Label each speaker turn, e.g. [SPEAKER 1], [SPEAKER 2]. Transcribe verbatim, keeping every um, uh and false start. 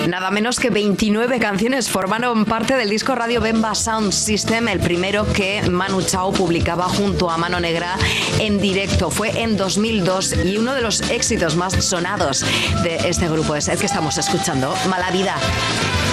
[SPEAKER 1] Nada menos que veintinueve canciones formaron parte del disco Radio Bemba Sound System, el primero que Manu Chao publicaba junto a Mano Negra en directo. Fue en dos mil dos y uno de los éxitos más sonados de este grupo es el que estamos escuchando, Mala Vida.